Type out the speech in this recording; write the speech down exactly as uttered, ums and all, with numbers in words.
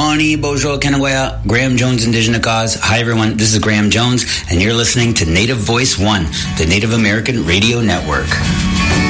Ani Bojo Kenawaya, Graham Jones Indigenous Cause. Hi everyone, this is Graham Jones, and you're listening to Native Voice One, the Native American Radio Network.